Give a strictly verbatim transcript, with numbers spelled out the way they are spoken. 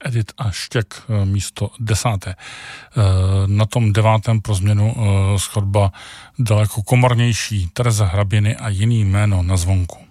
Edith a Štěk místo desáté. Na tom devátém pro změnu schodba daleko komornější Tereza Hrabiny a Jiný jméno na zvonku.